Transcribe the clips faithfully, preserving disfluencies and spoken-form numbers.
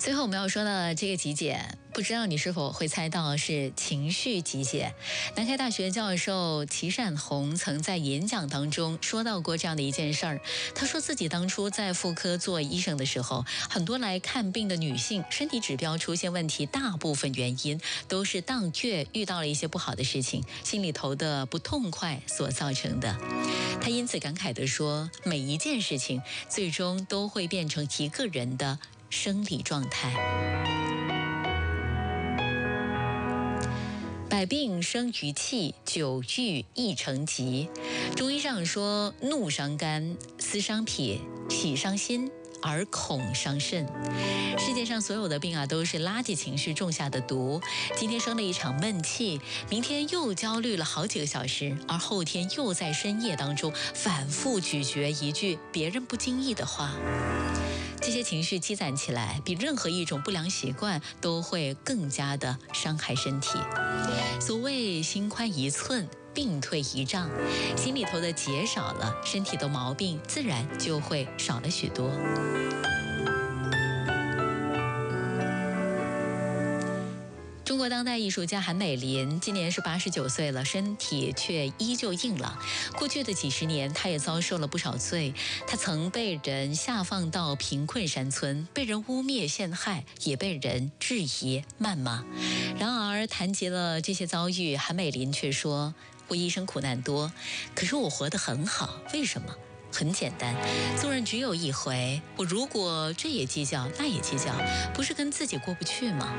最后我们要说的这个极简，不知道你是否会猜到是情绪极简。南开大学教授齐善红曾在演讲当中说到过这样的一件事儿。他说自己当初在妇科做医生的时候，很多来看病的女性身体指标出现问题，大部分原因都是当月遇到了一些不好的事情，心里头的不痛快所造成的。他因此感慨地说，每一件事情最终都会变成一个人的生理状态。百病生于气，久郁易成疾。中医上说，怒伤肝，思伤脾，喜伤心，而恐伤肾。世界上所有的病啊，都是垃圾情绪种下的毒。今天生了一场闷气，明天又焦虑了好几个小时，而后天又在深夜当中反复咀嚼一句别人不经意的话。这些情绪积攒起来，比任何一种不良习惯都会更加的伤害身体。所谓心宽一寸，病退一丈，心里头的结少了，身体的毛病自然就会少了许多。中国当代艺术家韩美林今年是八十九岁了，身体却依旧硬朗。过去的几十年，他也遭受了不少罪。他曾被人下放到贫困山村，被人污蔑陷害，也被人质疑谩骂。然而谈及了这些遭遇，韩美林却说：“我一生苦难多，可是我活得很好。为什么？很简单，做人只有一回。我如果这也计较，那也计较，不是跟自己过不去吗？”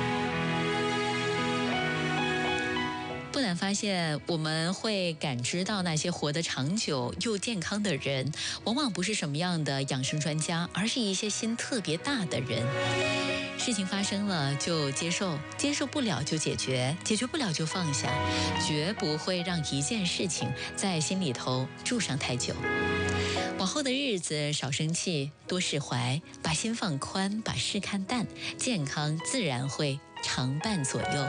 不难发现，我们会感知到那些活得长久又健康的人，往往不是什么样的养生专家，而是一些心特别大的人。事情发生了就接受，接受不了就解决，解决不了就放下，绝不会让一件事情在心里头住上太久。往后的日子少生气，多释怀，把心放宽，把事看淡，健康自然会常伴左右。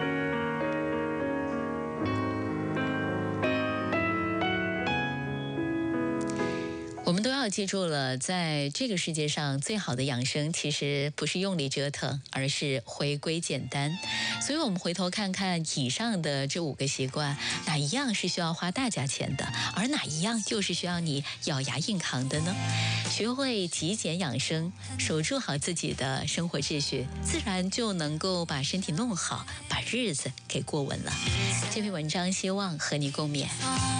我们都要记住了，在这个世界上最好的养生其实不是用力折腾，而是回归简单。所以我们回头看看以上的这五个习惯，哪一样是需要花大价钱的，而哪一样又是需要你咬牙硬扛的呢？学会极简养生，守住好自己的生活秩序，自然就能够把身体弄好，把日子给过稳了。这篇文章希望和你共勉。